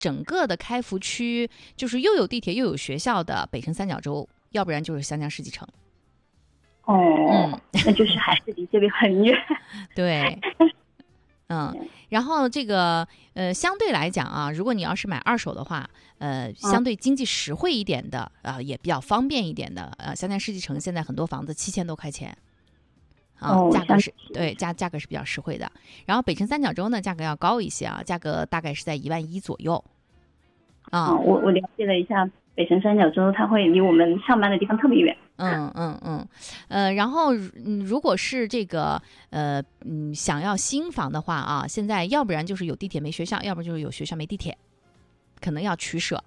整个的开福区就是又有地铁又有学校的北辰三角洲，要不然就是湘江世纪城。 那就是还是离这边很远。 对。然后这个相对来讲啊，如果你要是买二手的话，相对经济实惠一点的也比较方便一点的湘江世纪城现在很多房子7000多块钱价格是对价格是比较实惠的。然后北辰三角洲呢价格要高一些啊，价格大概是在11000左右我了解了一下，北辰三角洲它会离我们上班的地方特别远。 然后如果是这个想要新房的话啊，现在要不然就是有地铁没学校，要不然就是有学校没地铁，可能要取舍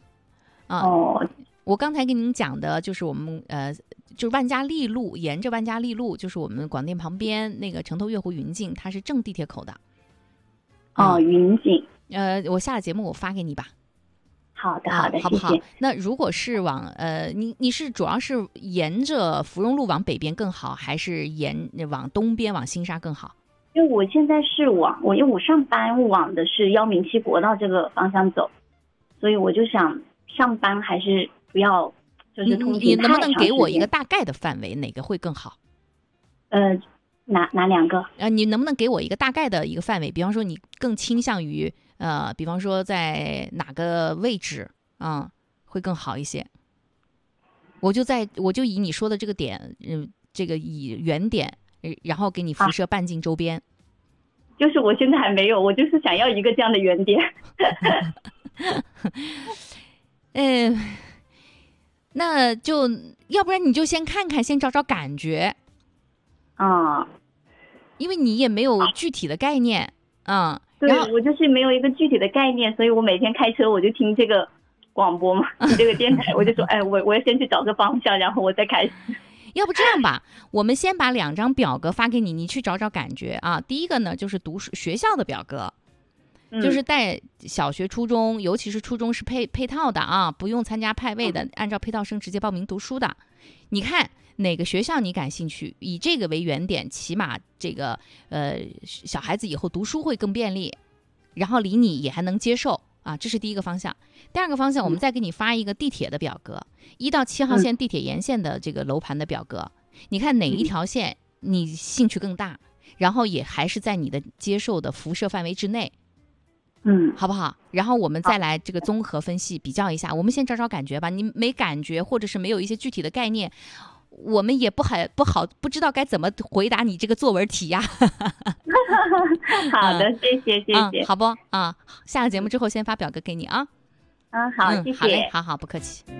我刚才跟您讲的就是我们就是万家丽路，沿着万家丽路，就是我们广电旁边那个城头月湖云境，它是正地铁口的。 云境。 我下了节目我发给你吧。 好的， 好不好？ 谢谢。 那如果是往你是主要是沿着芙蓉路往北边更好，还是往东边往新沙更好？ 因为我现在是因为我上班往的是107国道这个方向走，所以我就想上班还是不要就是通勤太长时间。 你能不能给我一个大概的范围，哪个会更好？ 哪两个？ 你能不能给我一个大概的一个范围？比方说你更倾向于比方说在哪个位置会更好一些？我就以你说的这个点，这个以原点，然后给你辐射半径周边。 就是我现在还没有，我就是想要一个这样的原点。 那就要不然你就先看看，先找找感觉因为你也没有具体的概念对，我就是没有一个具体的概念，所以我每天开车我就听这个广播嘛，听这个电台，我就说我要先去找个方向，然后我再开始。 要不这样吧，我们先把2张表格发给你，你去找找感觉第一个呢就是读学校的表格，就是带小学初中，尤其是初中是配套的不用参加派位的，按照配套生直接报名读书的。你看哪个学校你感兴趣，以这个为原点，起码这个小孩子以后读书会更便利，然后离你也还能接受这是第一个方向。第二个方向，我们再给你发一个地铁的表格，1到7号线地铁沿线的这个楼盘的表格，你看哪一条线你兴趣更大，然后也还是在你的接受的辐射范围之内，好不好？然后我们再来这个综合分析比较一下。我们先找找感觉吧，你没感觉或者是没有一些具体的概念，我们也不知道该怎么回答你这个作文题呀。 好的，谢谢好不下了节目之后先发表格给你好， 谢谢。 好嘞，好，不客气。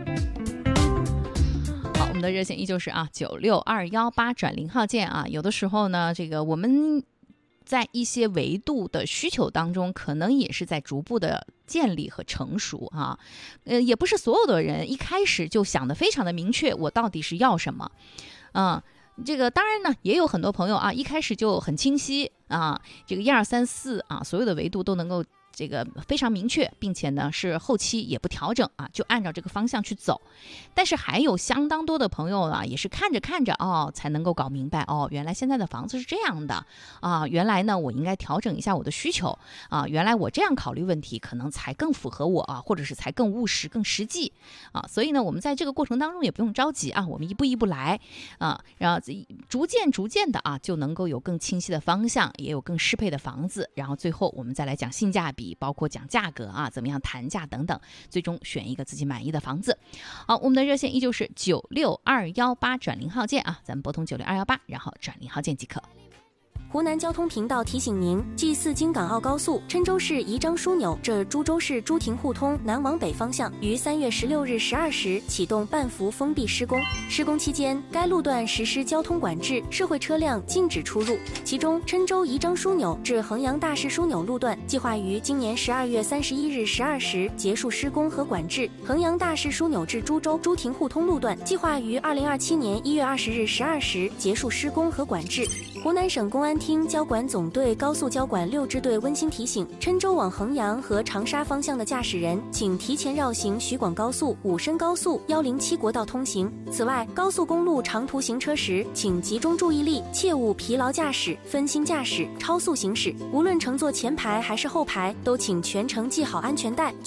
好，我们的热线依旧是96218转0号键有的时候呢，这个我们在一些维度的需求当中，可能也是在逐步的建立和成熟也不是所有的人一开始就想得非常的明确，我到底是要什么这个当然呢，也有很多朋友一开始就很清晰这个1、2、3、4所有的维度都能够这个非常明确，并且呢是后期也不调整就按照这个方向去走。但是还有相当多的朋友也是看着才能够搞明白原来现在的房子是这样的原来呢我应该调整一下我的需求原来我这样考虑问题可能才更符合我或者是才更务实更实际所以呢我们在这个过程当中也不用着急我们一步一步来然后逐渐的就能够有更清晰的方向，也有更适配的房子，然后最后我们再来讲性价比，包括讲价格怎么样谈价等等，最终选一个自己满意的房子。好，我们的热线依旧是96218转0号键咱们拨通96218，然后转0号键即可。 湖南交通频道提醒您：G4京港澳高速郴州市宜章枢纽至株洲市朱亭互通南往北方向于3月16日12时启动半幅封闭施工。施工期间，该路段实施交通管制，社会车辆禁止出入。其中，郴州宜章枢纽至衡阳大市枢纽路段计划于今年12月31日12时结束施工和管制；衡阳大市枢纽至株洲朱亭互通路段计划于2027年1月20日12时结束施工和管制。 湖南省公安厅交管总队高速交管6支队温馨提醒：郴州往衡阳和长沙方向的驾驶人，请提前绕行徐广高速、武深高速、107国道通行。此外，高速公路长途行车时，请集中注意力，切勿疲劳驾驶、分心驾驶、超速行驶。无论乘坐前排还是后排，都请全程系好安全带。